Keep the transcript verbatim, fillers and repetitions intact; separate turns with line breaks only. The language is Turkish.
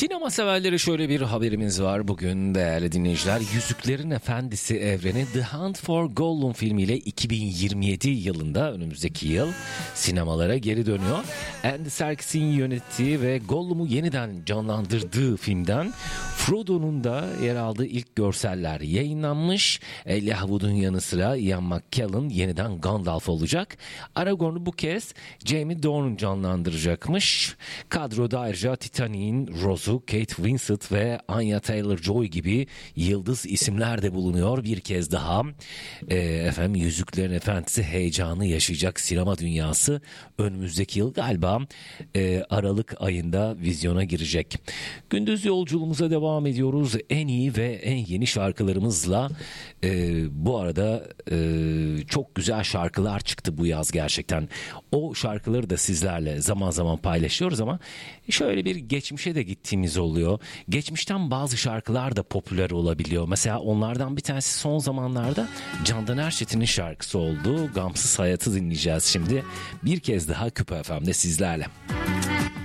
Sinema severlere şöyle bir haberimiz var bugün değerli dinleyiciler. Yüzüklerin Efendisi evreni The Hunt for Gollum filmiyle iki bin yirmi yedi yılında, önümüzdeki yıl sinemalara geri dönüyor. Andy Serkis'in yönettiği ve Gollum'u yeniden canlandırdığı filmden Frodo'nun da yer aldığı ilk görseller yayınlanmış. Elijah Wood'un yanı sıra Ian McKellen yeniden Gandalf olacak. Aragorn'u bu kez Jamie Dornan canlandıracakmış. Kadroda ayrıca Titanic'in Rose'u, Kate Winslet ve Anya Taylor-Joy gibi yıldız isimler de bulunuyor. Bir kez daha e, efendim Yüzüklerin Efendisi heyecanı yaşayacak sinema dünyası önümüzdeki yıl galiba e, Aralık ayında vizyona girecek. Gündüz yolculuğumuza devam ediyoruz. En iyi ve en yeni şarkılarımızla. E, bu arada e, çok güzel şarkılar çıktı bu yaz gerçekten. O şarkıları da sizlerle zaman zaman paylaşıyoruz ama şöyle bir geçmişe de gittiğimiz oluyor. Geçmişten bazı şarkılar da popüler olabiliyor. Mesela onlardan bir tanesi son zamanlarda Candan Erçetin'in şarkısı oldu. Gamsız Hayat'ı dinleyeceğiz şimdi. Bir kez daha Küpe F M'de sizlerle.